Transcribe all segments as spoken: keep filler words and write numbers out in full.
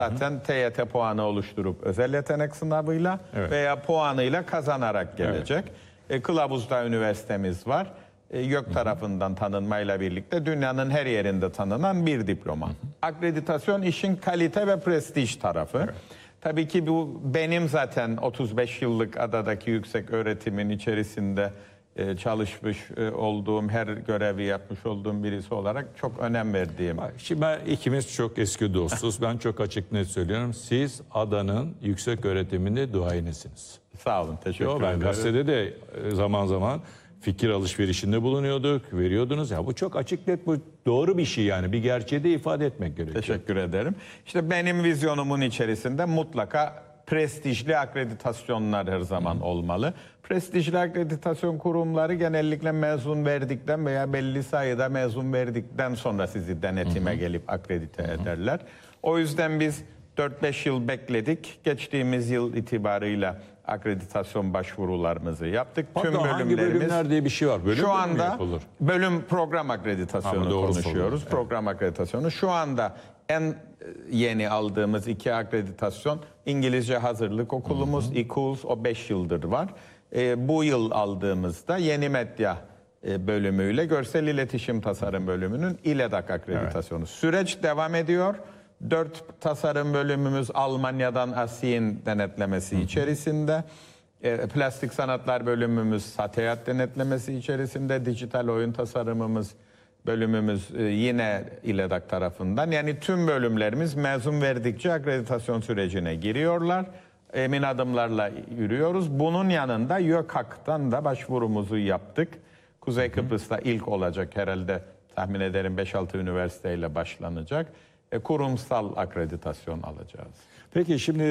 Zaten T Y T puanı oluşturup özel yetenek sınavıyla evet. veya puanıyla kazanarak gelecek. Evet. E, Kılavuz'da üniversitemiz var. E, YÖK Hı -hı. tarafından tanınmayla birlikte dünyanın her yerinde tanınan bir diploma. Hı -hı. Akreditasyon işin kalite ve prestij tarafı. Evet. Tabii ki bu benim zaten otuz beş yıllık adadaki yüksek öğretimin içerisinde e, çalışmış e, olduğum, her görevi yapmış olduğum birisi olarak çok önem verdiğim. Şimdi ben, ikimiz çok eski dostuz. Ben çok açık net söylüyorum. Siz adanın yüksek öğretiminde duayenisiniz. Sağ olun, teşekkür Yo, ben ederim. Ben gazetede de zaman zaman fikir alışverişinde bulunuyorduk, veriyordunuz. Ya bu çok açık net, bu doğru bir şey yani. Bir gerçeği de ifade etmek gerekiyor. Teşekkür ederim. İşte benim vizyonumun içerisinde mutlaka prestijli akreditasyonlar her zaman Hı. olmalı. Prestijli akreditasyon kurumları genellikle mezun verdikten veya belli sayıda mezun verdikten sonra sizi denetime Hı. gelip akredite Hı. ederler. O yüzden biz dört beş yıl bekledik. Geçtiğimiz yıl itibarıyla akreditasyon başvurularımızı yaptık. Hatta Tüm hangi bölümler diye bir şey var. Bölüm şu anda bölüm program akreditasyonu konuşuyoruz. Evet. Program akreditasyonu. Şu anda en yeni aldığımız iki akreditasyon İngilizce hazırlık okulumuz, Hı -hı. İKULS, o beş yıldır var. E, bu yıl aldığımızda yeni medya e, bölümüyle görsel iletişim tasarım bölümünün İLEDAK akreditasyonu. Evet. Süreç devam ediyor. Dört tasarım bölümümüz Almanya'dan ASİ'nin denetlemesi Hı -hı. içerisinde. E, plastik sanatlar bölümümüz SATEAT denetlemesi içerisinde. Dijital oyun tasarımımız bölümümüz e, yine İLEDAK tarafından. Yani tüm bölümlerimiz mezun verdikçe akreditasyon sürecine giriyorlar. Emin adımlarla yürüyoruz. Bunun yanında YÖKAK'tan da başvurumuzu yaptık. Kuzey Hı -hı. Kıbrıs'ta ilk olacak herhalde, tahmin ederim beş altı üniversiteyle başlanacak. E, kurumsal akreditasyon alacağız. Peki şimdi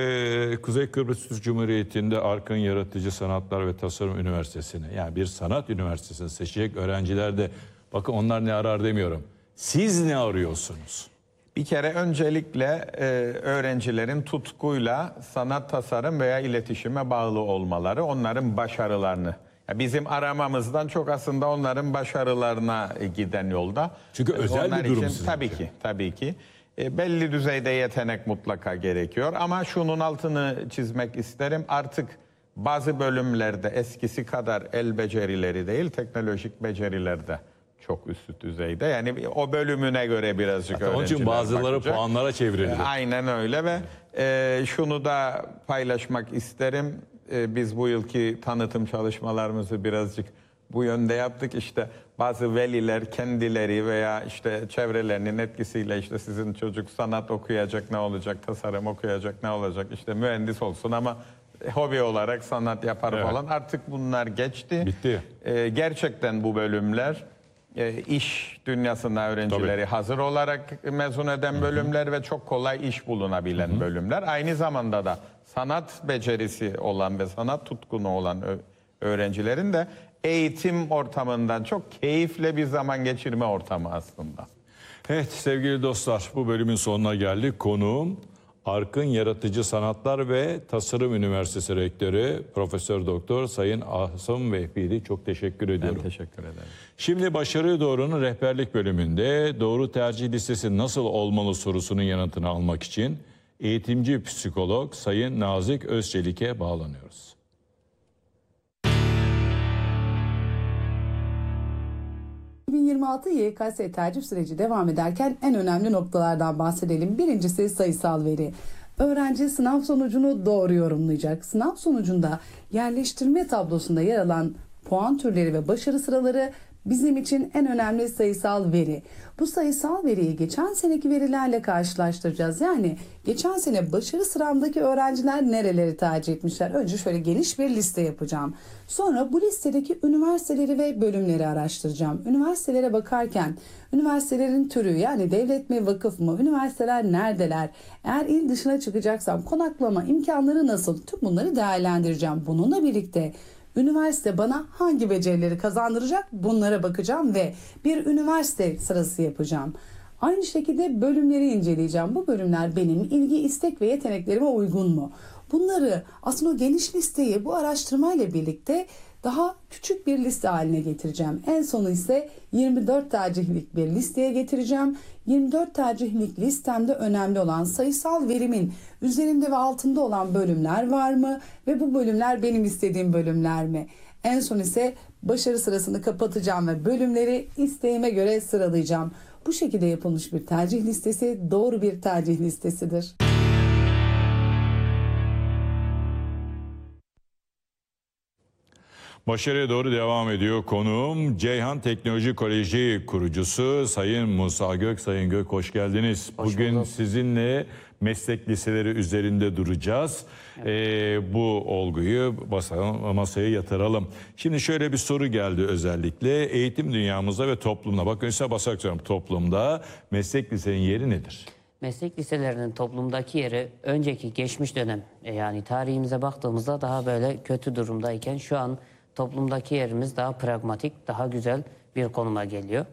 e, Kuzey Kıbrıs Türk Cumhuriyeti'nde Arkın Yaratıcı Sanatlar ve Tasarım Üniversitesi'ni, yani bir sanat üniversitesini seçecek öğrenciler de, bakın onlar ne arar demiyorum, siz ne arıyorsunuz? Bir kere öncelikle e, öğrencilerin tutkuyla sanat, tasarım veya iletişime bağlı olmaları, onların başarılarını. Ya bizim aramamızdan çok aslında onların başarılarına giden yolda. Çünkü özel Onlar bir durum için, sizin tabii için. ki, tabii ki. E, belli düzeyde yetenek mutlaka gerekiyor. Ama şunun altını çizmek isterim. Artık bazı bölümlerde eskisi kadar el becerileri değil, teknolojik beceriler de çok üst düzeyde. Yani o bölümüne göre birazcık Hatta öğrenciler onun için bazıları bakacak. Puanlara çevrildi. E, aynen öyle ve e, şunu da paylaşmak isterim. E, biz bu yılki tanıtım çalışmalarımızı birazcık bu yönde yaptık. İşte bazı veliler kendileri veya işte çevrelerinin etkisiyle işte sizin çocuk sanat okuyacak ne olacak, tasarım okuyacak ne olacak, işte mühendis olsun ama hobi olarak sanat yapar evet. falan. Artık bunlar geçti. Bitti. Ee, gerçekten bu bölümler e, iş dünyasında öğrencileri Tabii. hazır olarak mezun eden bölümler Hı -hı. ve çok kolay iş bulunabilen Hı -hı. bölümler. Aynı zamanda da sanat becerisi olan ve sanat tutkunu olan öğrencilerin de eğitim ortamından çok keyifli bir zaman geçirme ortamı aslında. Evet sevgili dostlar, bu bölümün sonuna geldik. Konuğum Arkın Yaratıcı Sanatlar ve Tasarım Üniversitesi Rektörü Profesör Doktor Sayın Asım Vehbi'ydi. Çok teşekkür ediyorum. Ben teşekkür ederim. Şimdi Başarıya Doğru'nun rehberlik bölümünde doğru tercih listesi nasıl olmalı sorusunun yanıtını almak için eğitimci psikolog Sayın Nazik Özçelik'e bağlanıyoruz. iki bin yirmi altı Y K S tercih süreci devam ederken en önemli noktalardan bahsedelim. Birincisi sayısal veri. Öğrenci sınav sonucunu doğru yorumlayacak. Sınav sonucunda yerleştirme tablosunda yer alan puan türleri ve başarı sıraları bizim için en önemli sayısal veri. Bu sayısal veriyi geçen seneki verilerle karşılaştıracağız. Yani geçen sene başarı sıramdaki öğrenciler nereleri tercih etmişler? Önce şöyle geniş bir liste yapacağım. Sonra bu listedeki üniversiteleri ve bölümleri araştıracağım. Üniversitelere bakarken üniversitelerin türü, yani devlet mi, vakıf mı, üniversiteler neredeler? Eğer il dışına çıkacaksam konaklama imkanları nasıl? Tüm bunları değerlendireceğim. Bununla birlikte üniversite bana hangi becerileri kazandıracak, bunlara bakacağım ve bir üniversite sırası yapacağım. Aynı şekilde bölümleri inceleyeceğim. Bu bölümler benim ilgi, istek ve yeteneklerime uygun mu? Bunları aslında o geniş listeyi bu araştırmayla birlikte daha küçük bir liste haline getireceğim. En sonu ise yirmi dört tercihlik bir listeye getireceğim. yirmi dört tercihlik listemde önemli olan sayısal verimin üzerinde ve altında olan bölümler var mı? Ve bu bölümler benim istediğim bölümler mi? En son ise başarı sırasını kapatacağım ve bölümleri isteğime göre sıralayacağım. Bu şekilde yapılmış bir tercih listesi doğru bir tercih listesidir. Başarıya doğru devam ediyor konuğum. Ceyhan Teknoloji Koleji kurucusu Sayın Musa Gök. Sayın Gök, hoş geldiniz. Hoş Bugün bulduk. sizinle meslek liseleri üzerinde duracağız. Ee, bu olguyu basalım, masaya yatıralım. Şimdi şöyle bir soru geldi özellikle. Eğitim dünyamızda ve toplumda, bakın size basak söylüyorum, toplumda meslek lisenin yeri nedir? Meslek liselerinin toplumdaki yeri önceki geçmiş dönem e, yani tarihimize baktığımızda daha böyle kötü durumdayken şu an toplumdaki yerimiz daha pragmatik, daha güzel bir konuma geliyor.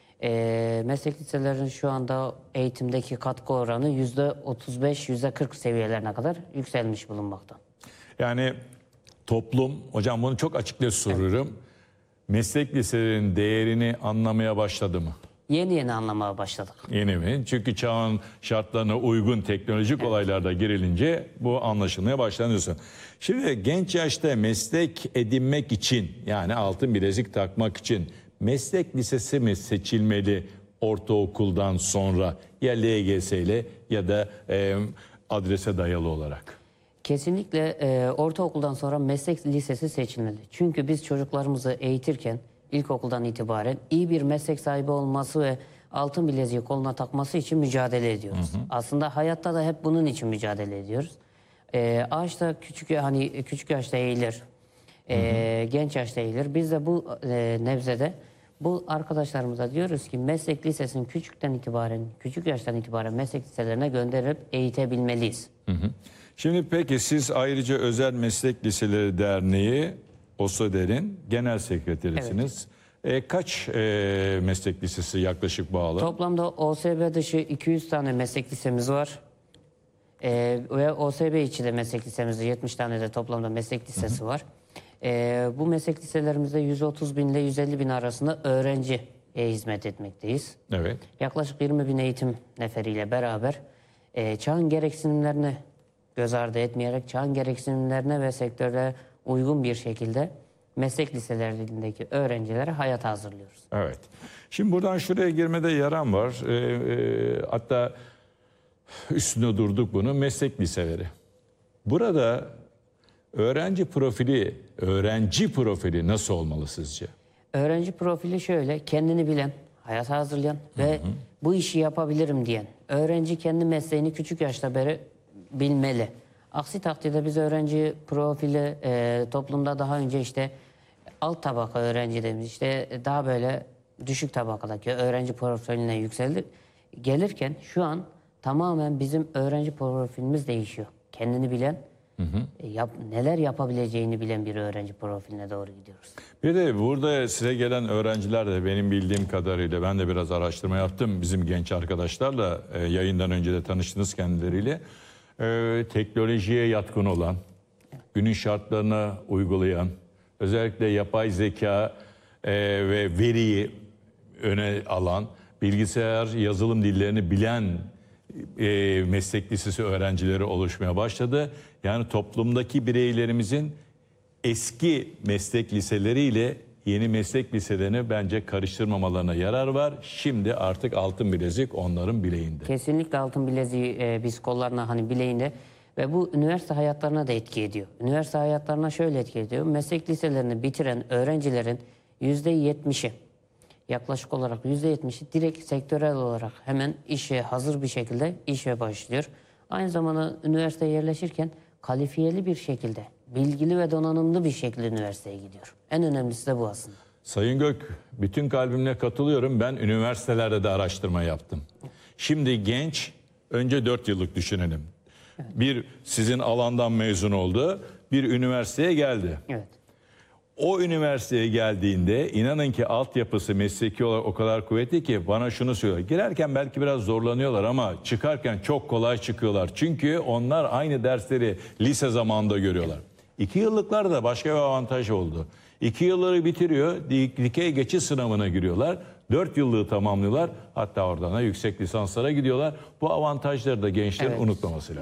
E, meslek liselerinin şu anda eğitimdeki katkı oranı yüzde otuz beş yüzde kırk seviyelerine kadar yükselmiş bulunmakta. Yani toplum, hocam bunu çok açıkça soruyorum. Evet. Meslek liselerinin değerini anlamaya başladı mı? Yeni yeni anlamaya başladık. Yeni mi? Çünkü çağın şartlarına uygun teknolojik evet. olaylarda girilince bu anlaşılmaya başlanıyorsun. Şimdi genç yaşta meslek edinmek için, yani altın bilezik takmak için meslek lisesi mi seçilmeli ortaokuldan sonra, ya L G S ile ya da e, adrese dayalı olarak? Kesinlikle e, ortaokuldan sonra meslek lisesi seçilmeli. Çünkü biz çocuklarımızı eğitirken İlkokuldan itibaren iyi bir meslek sahibi olması ve altın bileziği koluna takması için mücadele ediyoruz. Hı hı. Aslında hayatta da hep bunun için mücadele ediyoruz. Ee, ağaçta küçük hani küçük yaşta eğilir, ee, hı hı. genç yaşta eğilir. Biz de bu e, nebzede bu arkadaşlarımıza diyoruz ki meslek lisesini küçükten itibaren, küçük yaştan itibaren meslek liselerine gönderip eğitebilmeliyiz. Hı hı. Şimdi peki siz ayrıca Özel Meslek Liseleri Derneği OSODER'in genel sekreterisiniz. Evet. E, kaç e, meslek lisesi yaklaşık bağlı? Toplamda O S B dışı iki yüz tane meslek lisemiz var. E, ve O S B içi de meslek lisemizde yetmiş tane de toplamda meslek lisesi hı hı. var. E, bu meslek liselerimizde yüz otuz bin ile yüz elli bin arasında öğrenciye hizmet etmekteyiz. Evet. Yaklaşık yirmi bin eğitim neferiyle beraber e, çağın gereksinimlerini göz ardı etmeyerek çağın gereksinimlerine ve sektörlere uygun bir şekilde meslek liselerindeki öğrencilere hayata hazırlıyoruz. Evet. Şimdi buradan şuraya girmede yaram var. Ee, e, hatta üstünde durduk bunu. Meslek liseleri. Burada öğrenci profili, öğrenci profili nasıl olmalı sizce? Öğrenci profili şöyle: kendini bilen, hayata hazırlayan ve hı hı. bu işi yapabilirim diyen. Öğrenci kendi mesleğini küçük yaşta beri bilmeli. Aksi takdirde biz öğrenci profili e, toplumda daha önce işte alt tabaka öğrenci demiş, işte daha böyle düşük tabakadaki öğrenci profiline yükseldi. Gelirken şu an tamamen bizim öğrenci profilimiz değişiyor. Kendini bilen, hı hı. E, yap, neler yapabileceğini bilen bir öğrenci profiline doğru gidiyoruz. Bir de burada size gelen öğrenciler de benim bildiğim kadarıyla, ben de biraz araştırma yaptım. Bizim genç arkadaşlarla e, yayından önce de tanıştınız kendileriyle. Ee, teknolojiye yatkın olan, günün şartlarına uygulayan, özellikle yapay zeka e, ve veriyi öne alan, bilgisayar yazılım dillerini bilen e, meslek lisesi öğrencileri oluşmaya başladı. Yani toplumdaki bireylerimizin eski meslek liseleriyle yeni meslek liselerini bence karıştırmamalarına yarar var. Şimdi artık altın bilezik onların bileğinde. Kesinlikle altın bileziği e, biz kollarına, hani bileğinde, ve bu üniversite hayatlarına da etki ediyor. Üniversite hayatlarına şöyle etki ediyor: meslek liselerini bitiren öğrencilerin yüzde yetmişi, yaklaşık olarak yüzde yetmişi direkt sektörel olarak hemen işe hazır bir şekilde işe başlıyor. Aynı zamanda üniversiteye yerleşirken kalifiyeli bir şekilde, bilgili ve donanımlı bir şekilde üniversiteye gidiyor. En önemlisi de bu aslında. Sayın Gök, bütün kalbimle katılıyorum. Ben üniversitelerde de araştırma yaptım. Şimdi genç, önce dört yıllık düşünelim. Evet. Bir sizin alandan mezun oldu, bir üniversiteye geldi. Evet. O üniversiteye geldiğinde inanın ki altyapısı mesleki olarak o kadar kuvvetli ki bana şunu söylüyor. Girerken belki biraz zorlanıyorlar ama çıkarken çok kolay çıkıyorlar. Çünkü onlar aynı dersleri lise zamanında görüyorlar. İki yıllıklarda başka bir avantaj oldu. iki yılları bitiriyor. dik- Dikey geçiş sınavına giriyorlar. dört yıllığı tamamlıyorlar. Hatta oradan da yüksek lisanslara gidiyorlar. Bu avantajları da gençlerin Evet. unutmaması lazım.